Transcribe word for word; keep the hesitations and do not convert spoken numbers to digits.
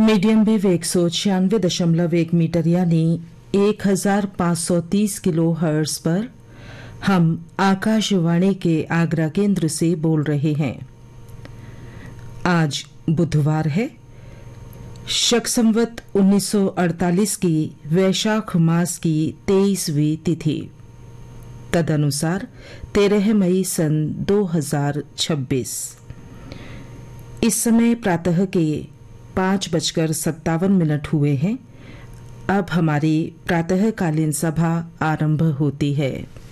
Medium wave एक सौ छियानवे दशमलव एक मीटर यानी एक हजार पाँच सौ तीस किलो हर्ट्ज पर हम आकाशवाणी के आगरा केंद्र से बोल रहे हैं। आज बुधवार है, शक संवत उन्नीस सौ अड़तालीस की वैशाख मास की तेईसवीं तिथि, तदनुसार तेरह मई सन दो हजार छब्बीस। इस समय प्रातः के पाँच बजकर सत्तावन मिनट हुए हैं। अब हमारी प्रातःकालीन सभा आरंभ होती है।